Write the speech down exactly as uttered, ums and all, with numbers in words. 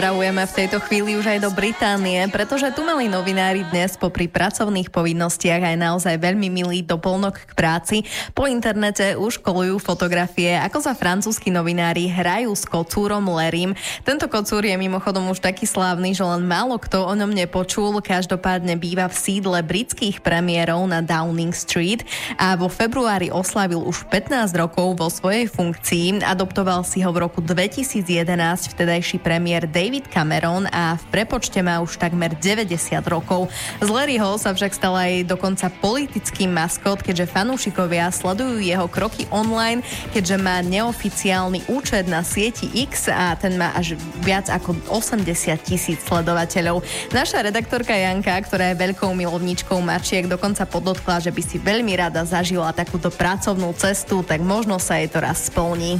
Pozdravujeme v tejto chvíli už aj do Británie, pretože tu mali novinári dnes popri pracovných povinnostiach aj naozaj veľmi milý doplnok k práci. Po internete už kolujú fotografie, ako sa francúzski novinári hrajú s kocúrom Larrym. Tento kocúr je mimochodom už taký slávny, že len málo kto o ňom nepočul. Každopádne býva v sídle britských premiérov na Downing Street a vo februári oslavil už pätnásť rokov vo svojej funkcii. Adoptoval si ho v roku dvetisíc jedenásť vtedajší premiér David Cameron a v prepočte má už takmer deväťdesiat rokov. Z Larryho sa však stal aj dokonca politický maskot, keďže fanúšikovia sledujú jeho kroky online, keďže má neoficiálny účet na sieti X a ten má až viac ako osemdesiat tisíc sledovateľov. Naša redaktorka Janka, ktorá je veľkou milovníčkou mačiek, dokonca podotkla, že by si veľmi rada zažila takúto pracovnú cestu, tak možno sa jej to raz splní.